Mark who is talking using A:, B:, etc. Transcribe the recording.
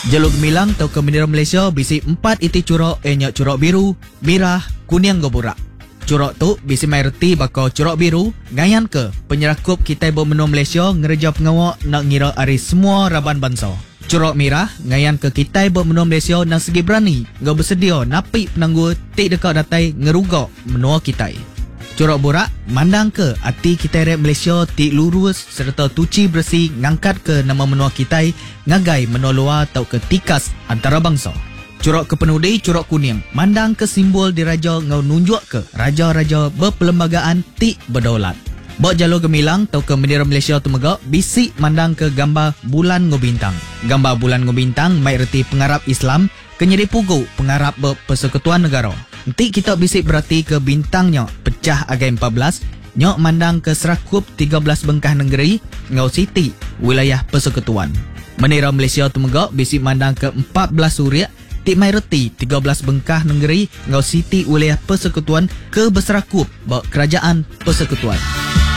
A: Jalur gemilang tau ke bendera Malaysia bisi 4 iti curok enyak curok biru, merah, kuning goburak. Curok tu bisi mai reti bakal curok biru ngayan ke penyerakup kita bermenua Malaysia ngereja pengawak nak ngira ari semua raban bangsa. Curok merah ngayan ke kita bermenua Malaysia nak segi berani ngau bersedia napi penangguh tik dekat datai ngerugak menua kita. Curok burak mandang ke hati kita rep Malaysia tik lurus serta tuci bersih ngangkat ke nama menua kita ngagai menua luar tau ke tikas antara bangsa. Curok kepenudi curok kuning mandang ke simbol diraja ngau nunjuk ke raja-raja berperlembagaan tik berdaulat. Bok jalur gemilang tau ke bendera Malaysia tu megak bisik mandang ke gambar bulan ngobintang. Gambar bulan ngobintang mai reti pengarap Islam kenyeri pugu pengarap persekutuan negara. Nanti kita bisik berarti ke bintangnya pecah agai 14 nyok mandang ke serakup 13 bengkah negeri ngau siti wilayah persekutuan. Bendera Malaysia tu megak bisik mandang ke 14 suria tik mai reti 13 bengkah negeri ngau siti wilayah persekutuan ke berserakup bak kerajaan persekutuan.